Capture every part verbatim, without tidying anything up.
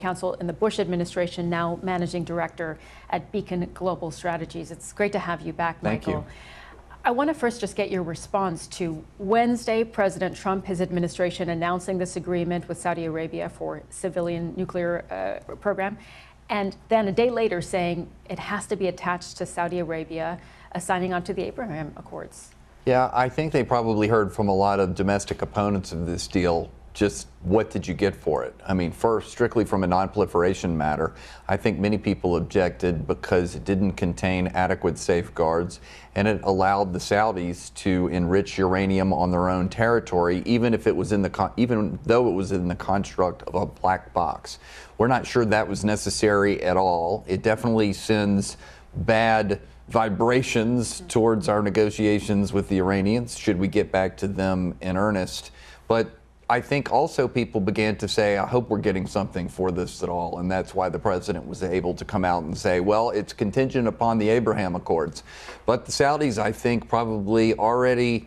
Counsel in the Bush administration, now managing director at Beacon Global Strategies. It's great to have you back, Michael. Thank you. I want to first just get your response to Wednesday, President Trump, his administration announcing this agreement with Saudi Arabia for civilian nuclear uh, program, and then a day later saying it has to be attached to Saudi Arabia uh, signing on to the Abraham Accords. Yeah, I think they probably heard from a lot of domestic opponents of this deal. Just what did you get for it? I mean, first, strictly from a non-proliferation matter, I think many people objected because it didn't contain adequate safeguards and it allowed the Saudis to enrich uranium on their own territory, even if it was in the con even though it was in the construct of a black box. We're not sure that was necessary at all. It definitely sends bad vibrations towards our negotiations with the Iranians, should we get back to them in earnest. But I think also people began to say, I hope we're getting something for this at all. And that's why the president was able to come out and say, well, it's contingent upon the Abraham Accords. But the Saudis, I think, probably already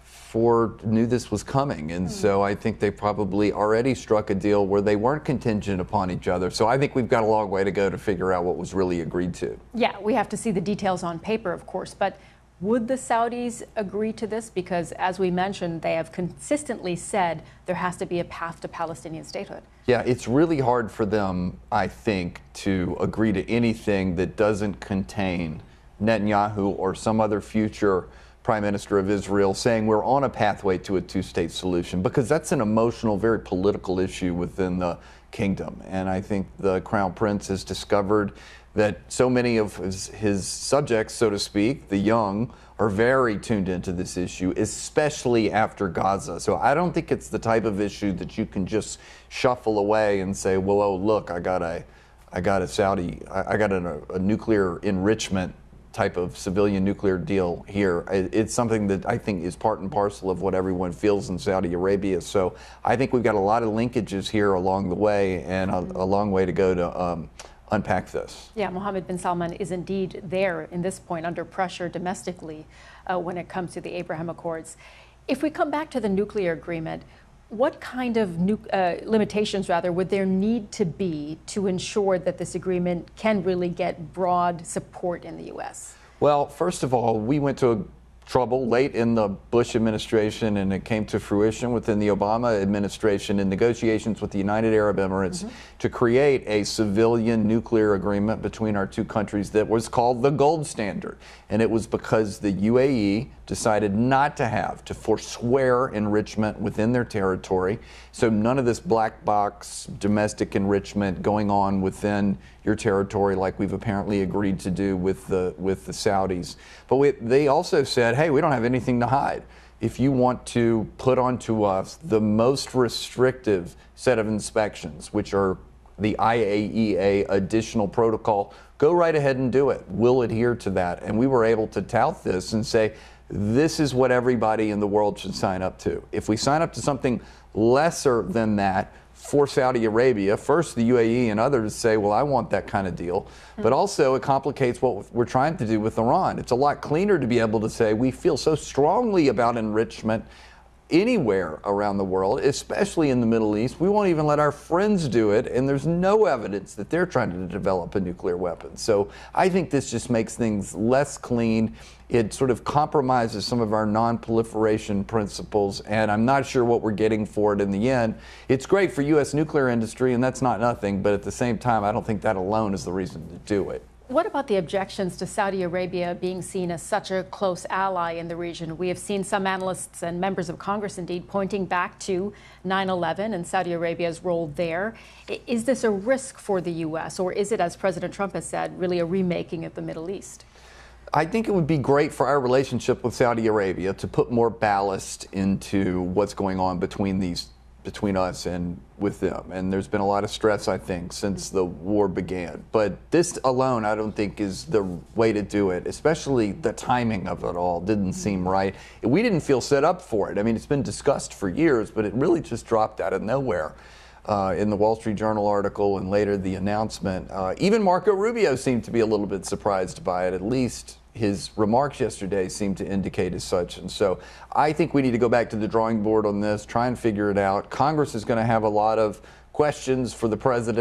for, knew this was coming. And mm-hmm. so I think they probably already struck a deal where they weren't contingent upon each other. So I think we've got a long way to go to figure out what was really agreed to. Yeah, we have to see the details on paper, of course. But would the Saudis agree to this? Because, as we mentioned, they have consistently said there has to be a path to Palestinian statehood. Yeah, it's really hard for them, I think, to agree to anything that doesn't contain Netanyahu or some other future Prime Minister of Israel saying we're on a pathway to a two-state solution, because that's an emotional, very political issue within the kingdom. And I think the Crown Prince has discovered that so many of his, his subjects, so to speak, the young, are very tuned into this issue, especially after Gaza. So I don't think it's the type of issue that you can just shuffle away and say, well, oh, look, I got a, I got a Saudi, I, I got a, a nuclear enrichment type of civilian nuclear deal here. It's something that I think is part and parcel of what everyone feels in Saudi Arabia. So I think we've got a lot of linkages here along the way, and a, a long way to go to um, unpack this. Yeah, Mohammed bin Salman is indeed there in this point under pressure domestically uh, when it comes to the Abraham Accords. If we come back to the nuclear agreement, what kind of nu uh, limitations, rather, would there need to be to ensure that this agreement can really get broad support in the U S? Well, first of all, we went to a trouble late in the Bush administration, and it came to fruition within the Obama administration in negotiations with the United Arab Emirates mm-hmm. to create a civilian nuclear agreement between our two countries that was called the gold standard. And it was because the U A E decided not to have to forswear enrichment within their territory. So none of this black box domestic enrichment going on within your territory like we've apparently agreed to do with the with the Saudis. But we, they also said, hey, we don't have anything to hide. If you want to put onto us the most restrictive set of inspections, which are the I A E A additional protocol, go right ahead and do it. We'll adhere to that. And we were able to tout this and say, this is what everybody in the world should sign up to. If we sign up to something lesser than that for Saudi Arabia, first the U A E and others say, well, I want that kind of deal. Mm-hmm. But also it complicates what we're trying to do with Iran. It's a lot cleaner to be able to say we feel so strongly about enrichment anywhere around the world, especially in the Middle East. We won't even let our friends do it, and there's no evidence that they're trying to develop a nuclear weapon. So I think this just makes things less clean. It sort of compromises some of our non-proliferation principles, and I'm not sure what we're getting for it in the end. It's great for U S nuclear industry, and that's not nothing, but at the same time, I don't think that alone is the reason to do it. What about the objections to Saudi Arabia being seen as such a close ally in the region? We have seen some analysts and members of Congress, indeed, pointing back to nine eleven and Saudi Arabia's role there. Is this a risk for the U S, or is it, as President Trump has said, really a remaking of the Middle East? I think it would be great for our relationship with Saudi Arabia to put more ballast into what's going on between these between us and with them. And there's been a lot of stress, I think, since the war began. But this alone, I don't think, is the way to do it, especially the timing of it all didn't seem right. We didn't feel set up for it. I mean, it's been discussed for years, but it really just dropped out of nowhere. Uh, in the Wall Street Journal article and later the announcement. Uh, even Marco Rubio seemed to be a little bit surprised by it. At least his remarks yesterday seemed to indicate as such. And so I think we need to go back to the drawing board on this, try and figure it out. Congress is going to have a lot of questions for the president.